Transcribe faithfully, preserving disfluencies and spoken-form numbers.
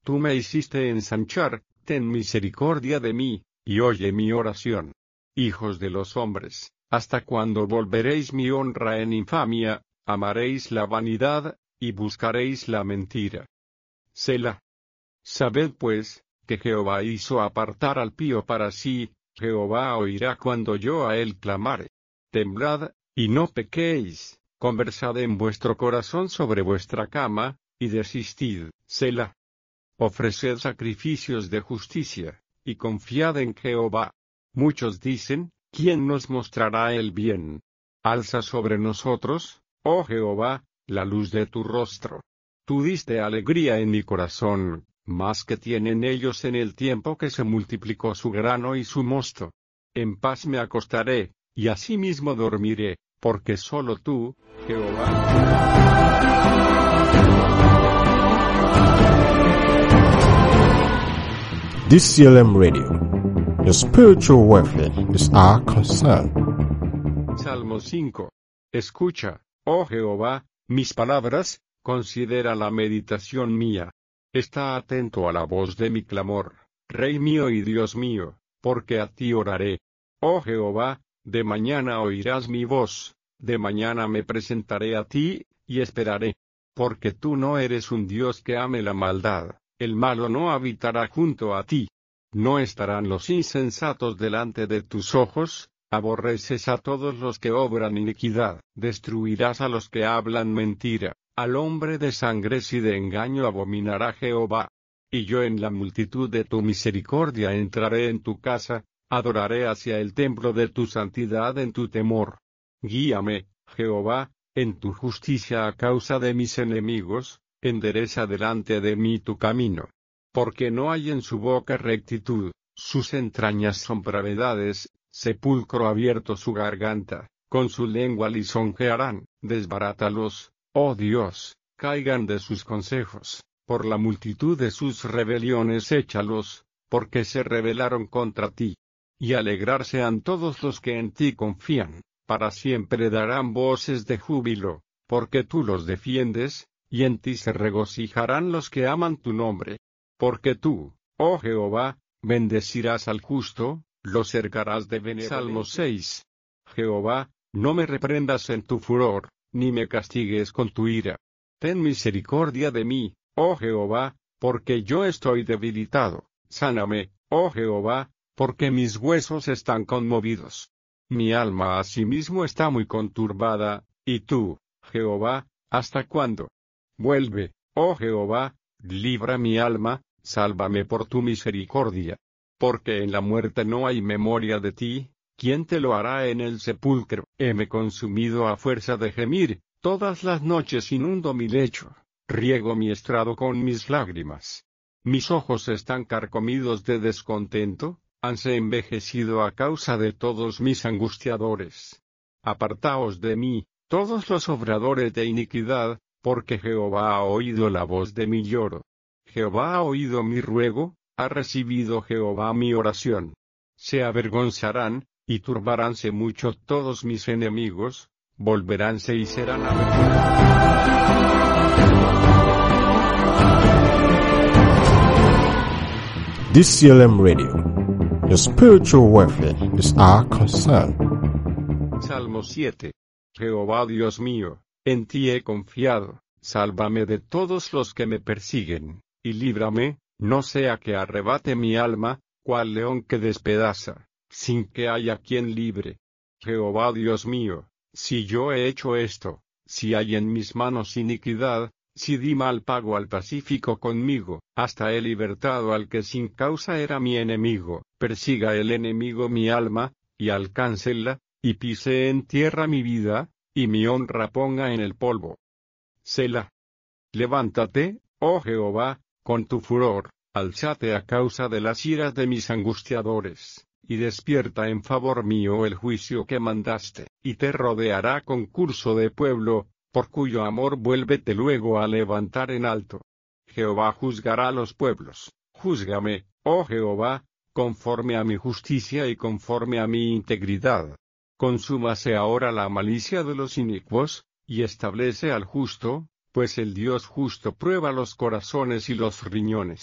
tú me hiciste ensanchar, ten misericordia de mí, y oye mi oración. Hijos de los hombres, ¿hasta cuándo volveréis mi honra en infamia, amaréis la vanidad, y buscaréis la mentira? Selah. Sabed pues, que Jehová hizo apartar al pío para sí, Jehová oirá cuando yo a él clamare. Temblad, y no pequéis, conversad en vuestro corazón sobre vuestra cama, y desistid, Selah. Ofreced sacrificios de justicia, y confiad en Jehová. Muchos dicen, ¿quién nos mostrará el bien? Alza sobre nosotros, oh Jehová, la luz de tu rostro. Tú diste alegría en mi corazón, más que tienen ellos en el tiempo que se multiplicó su grano y su mosto. En paz me acostaré, y asimismo dormiré, porque solo tú, Jehová. D C L M Radio. Your spiritual welfare is our concern. Salmo cinco. Escucha, oh Jehová, mis palabras, considera la meditación mía. Está atento a la voz de mi clamor, Rey mío y Dios mío, porque a ti oraré. Oh Jehová, de mañana oirás mi voz, de mañana me presentaré a ti, y esperaré. Porque tú no eres un Dios que ame la maldad, el malo no habitará junto a ti. No estarán los insensatos delante de tus ojos, aborreces a todos los que obran iniquidad, destruirás a los que hablan mentira, al hombre de sangres y de engaño abominará Jehová. Y yo en la multitud de tu misericordia entraré en tu casa, adoraré hacia el templo de tu santidad en tu temor. Guíame, Jehová, en tu justicia a causa de mis enemigos, endereza delante de mí tu camino. Porque no hay en su boca rectitud, sus entrañas son bravedades, sepulcro abierto su garganta, con su lengua lisonjearán, desbarátalos, oh Dios, caigan de sus consejos, por la multitud de sus rebeliones échalos, porque se rebelaron contra ti. Y alegrarse han todos los que en ti confían, para siempre darán voces de júbilo, porque tú los defiendes, y en ti se regocijarán los que aman tu nombre. Porque tú, oh Jehová, bendecirás al justo, lo cercarás de benevolencia. Salmo seis. Jehová, no me reprendas en tu furor, ni me castigues con tu ira. Ten misericordia de mí, oh Jehová, porque yo estoy debilitado. Sáname, oh Jehová, porque mis huesos están conmovidos. Mi alma asimismo está muy conturbada, y tú, Jehová, ¿hasta cuándo? Vuelve, oh Jehová, libra mi alma, sálvame por tu misericordia. Porque en la muerte no hay memoria de ti, ¿quién te lo hará en el sepulcro? Heme consumido a fuerza de gemir, todas las noches inundo mi lecho, riego mi estrado con mis lágrimas. Mis ojos están carcomidos de descontento, hanse envejecido a causa de todos mis angustiadores. Apartaos de mí, todos los obradores de iniquidad, porque Jehová ha oído la voz de mi lloro. Jehová ha oído mi ruego, ha recibido Jehová mi oración. Se avergonzarán, y turbaránse mucho todos mis enemigos, volveránse y serán avergonzados. D C L M Radio. Your spiritual welfare is our concern. Salmo siete. Jehová Dios mío, en ti he confiado, sálvame de todos los que me persiguen, y líbrame, no sea que arrebate mi alma, cual león que despedaza, sin que haya quien libre. Jehová Dios mío, si yo he hecho esto, si hay en mis manos iniquidad, si di mal pago al pacífico conmigo, hasta he libertado al que sin causa era mi enemigo, persiga el enemigo mi alma, y alcáncela, y pise en tierra mi vida, y mi honra ponga en el polvo. Selah. Levántate, oh Jehová, con tu furor, alzate a causa de las iras de mis angustiadores, y despierta en favor mío el juicio que mandaste, y te rodeará concurso de pueblo, por cuyo amor vuélvete luego a levantar en alto. Jehová juzgará a los pueblos, júzgame, oh Jehová, conforme a mi justicia y conforme a mi integridad. Consúmase ahora la malicia de los inicuos, y establece al justo, pues el Dios justo prueba los corazones y los riñones.